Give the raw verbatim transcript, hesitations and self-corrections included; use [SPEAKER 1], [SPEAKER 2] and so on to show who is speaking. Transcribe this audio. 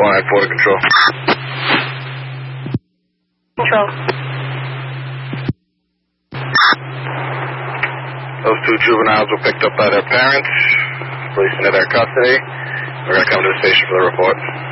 [SPEAKER 1] four nine four to control.
[SPEAKER 2] Control.
[SPEAKER 1] Those two juveniles were picked up by their parents, placed into their custody. We're going to come to the station for the report.